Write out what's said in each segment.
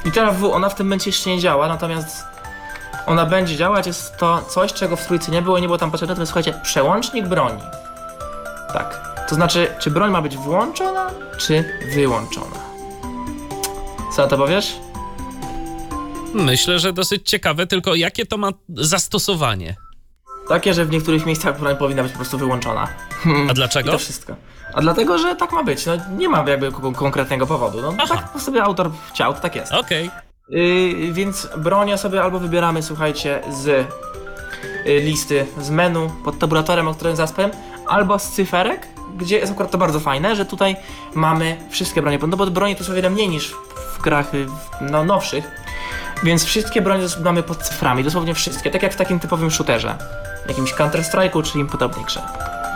Litera W, ona w tym momencie jeszcze nie działa, natomiast ona będzie działać, jest to coś, czego w trójce nie było tam potrzebne, to jest, słuchajcie, przełącznik broni. Tak, to znaczy, czy broń ma być włączona, czy wyłączona? Co na to powiesz? Myślę, że dosyć ciekawe, tylko jakie to ma zastosowanie? Takie, że w niektórych miejscach broń powinna być po prostu wyłączona. A dlaczego? I to wszystko. A dlatego, że tak ma być, no nie ma jakby konkretnego powodu, no tak sobie autor chciał, to tak jest. Okej. Więc bronię sobie albo wybieramy, słuchajcie, z listy, z menu pod tabulatorem, o którym zaraz powiem, albo z cyferek, gdzie jest akurat to bardzo fajne, że tutaj mamy wszystkie bronie, no bo broni tu są o wiele mniej niż w grach no, nowszych, więc wszystkie bronie mamy pod cyframi, dosłownie wszystkie, tak jak w takim typowym shooterze, jakimś Counter-Strike'u czy im podobnej grze.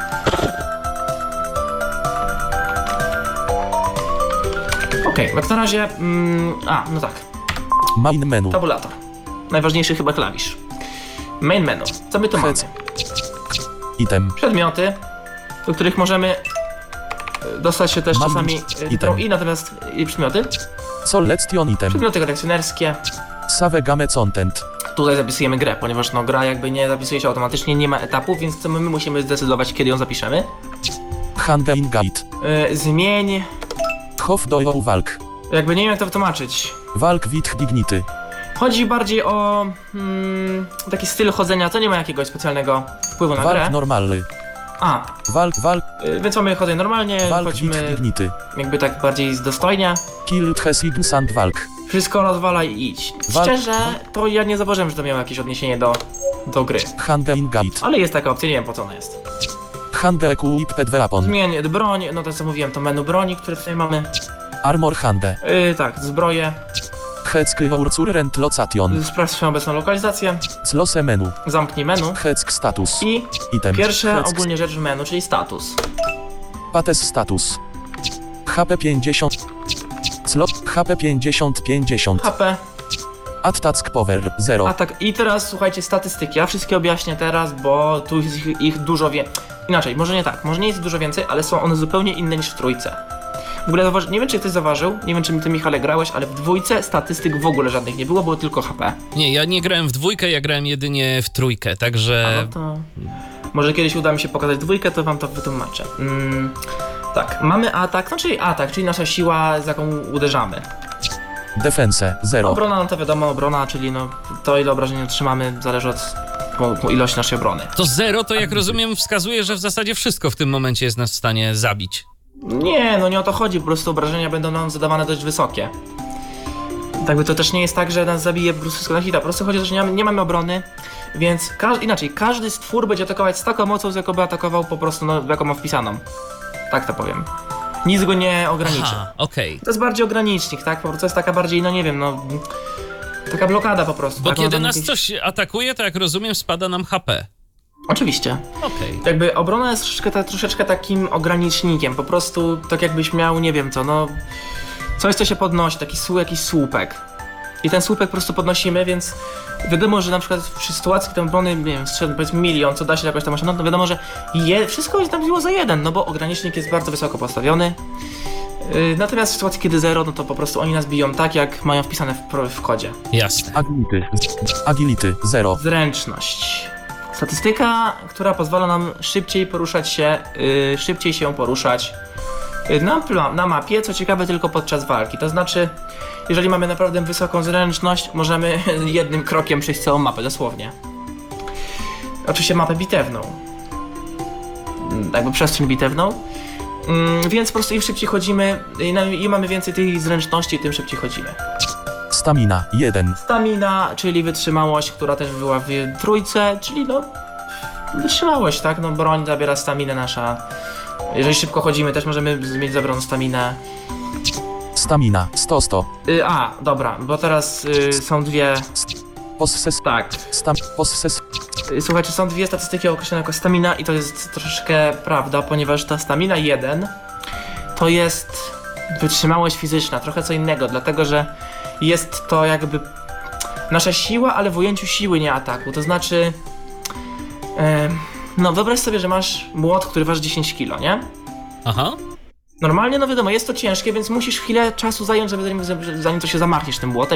Okej, jak na razie, no tak. Main menu. Tabulator. Najważniejszy chyba klawisz. Main menu. Co my tu mamy? Item. Przedmioty, do których możemy dostać się też Mam czasami item. i natomiast przedmioty. Selection item. Przedmioty kolekcjonerskie. Save game content. Tutaj zapisujemy grę, ponieważ no gra jakby nie zapisuje się automatycznie, nie ma etapów, więc my musimy zdecydować, kiedy ją zapiszemy. Handgain guide. Zmień. Hof do walk. Jakby nie wiem jak to wytłumaczyć. Walk with dignity. Chodzi bardziej o taki styl chodzenia, to nie ma jakiegoś specjalnego wpływu na grę. Walk normalny. Walk. Więc mamy chodzenie normalnie, Walk with chodźmy dignity. jakby tak bardziej dostojnie. Kill has igns and walk. Wszystko rozwalaj i idź. Szczerze, to ja nie zauważyłem, że to miało jakieś odniesienie do gry. Handgain guide. Ale jest taka opcja, nie wiem po co ona jest. Hande equip pet weapon. Zmień broń, no to co mówiłem, to menu broni, które tutaj mamy. Armor hande. Tak, zbroje. Heck urcurrent location. Sprawdź swoją obecną lokalizację. Close menu. Zamknij menu. Heck status. I Item. pierwsza Heck ogólnie rzecz w menu, czyli status. Pates status. HP 50. HP 50. HP. Attack power 0. Atak. I teraz słuchajcie, statystyki. Ja wszystkie objaśnię teraz, bo tu jest ich dużo więcej. Inaczej, może nie tak, może nie jest dużo więcej, ale są one zupełnie inne niż w trójce. W ogóle nie wiem, czy ktoś zauważył, nie wiem, czy ty, Michale, grałeś, ale w dwójce statystyk w ogóle żadnych nie było tylko HP. Nie, ja nie grałem w dwójkę, ja grałem jedynie w trójkę, także... No to... Może kiedyś uda mi się pokazać dwójkę, to wam to wytłumaczę. Tak, mamy atak, czyli nasza siła, z jaką uderzamy. Defense 0. Obrona, no to wiadomo, obrona, czyli no to ile obrażeń otrzymamy, zależy od ilości naszej obrony. To 0, to jak rozumiem, wskazuje, że w zasadzie wszystko w tym momencie jest nas w stanie zabić. Nie, no nie o to chodzi, po prostu obrażenia będą nam zadawane dość wysokie. Tak by to też nie jest tak, że nas zabije po prostu wszystko na hita, po prostu chodzi o to, że nie mamy obrony, więc każdy stwór będzie atakować z taką mocą, z jaką by atakował po prostu, no, jaką ma wpisaną. Tak to powiem. Nic go nie ograniczy. Aha, okej. To jest bardziej ogranicznik, tak? Po prostu to jest taka bardziej, no nie wiem, no... Taka blokada po prostu. Bo tak? kiedy nas coś atakuje, to jak rozumiem, spada nam HP. Oczywiście. Okej. Jakby obrona jest troszeczkę takim ogranicznikiem, po prostu tak jakbyś miał, nie wiem co, no... Coś, co się podnosi, jakiś słupek. I ten słupek po prostu podnosimy, więc wiadomo, że na przykład w sytuacji, kiedy obrony, nie wiem, strzedł powiedzmy 1 000 000, co da się jakoś tam osiągnąć, no wiadomo, że wszystko jest tam było za 1, no bo ogranicznik jest bardzo wysoko postawiony. Natomiast w sytuacji, kiedy 0, no to po prostu oni nas biją tak, jak mają wpisane w kodzie. Jasne. Agility 0. Zręczność. Statystyka, która pozwala nam szybciej się poruszać na mapie, co ciekawe tylko podczas walki. To znaczy, jeżeli mamy naprawdę wysoką zręczność, możemy jednym krokiem przejść całą mapę, dosłownie. Oczywiście mapę bitewną. Jakby przestrzeń bitewną. Więc po prostu im szybciej chodzimy, im mamy więcej tej zręczności, tym szybciej chodzimy. Stamina 1. Stamina, czyli wytrzymałość, która też była w trójce, czyli no wytrzymałość, tak? No broń zabiera staminę nasza. Jeżeli szybko chodzimy, też możemy mieć zabraną staminę. Stamina 100. Dobra, bo teraz są dwie... Posses. Tak. Posses. Słuchajcie, są dwie statystyki określone jako stamina i to jest troszeczkę prawda, ponieważ ta stamina 1 to jest wytrzymałość fizyczna, trochę co innego, dlatego że jest to jakby nasza siła, ale w ujęciu siły, nie ataku, to znaczy no wyobraź sobie, że masz młot, który waży 10 kg, nie? Aha. Normalnie, no wiadomo, jest to ciężkie, więc musisz chwilę czasu zająć, zanim to się zamachniesz tym młotem.